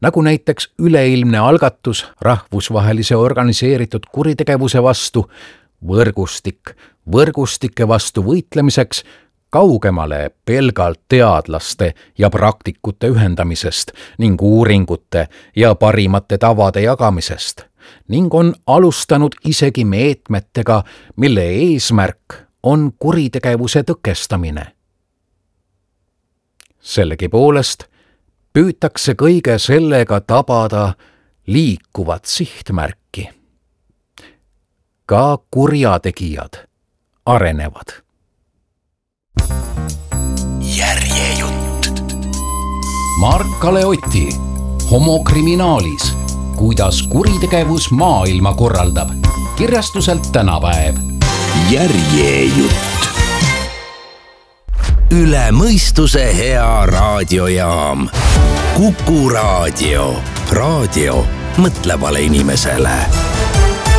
nagu näiteks üleilmne algatus rahvusvahelise organiseeritud kuritegevuse vastu, võrgustik võrgustike vastu võitlemiseks, kaugemale pelgalt teadlaste ja praktikute ühendamisest ning uuringute ja parimate tavade jagamisest ning on alustanud isegi meetmetega, mille eesmärk on kuritegevuse tõkestamine. Sellegipoolest püütakse kõige sellega tabada liikuvat sihtmärki. Ka kurjategijad arenevad. Järjejutt. Mark-Kalev Otti, Homokriminaalis, kuidas kuritegevus maailma korraldab. Kirjastuselt Tänapäev. Järjejutt. Üle mõistuse hea raadiojaam. Kuku Raadio. Raadio mõtlevale inimesele.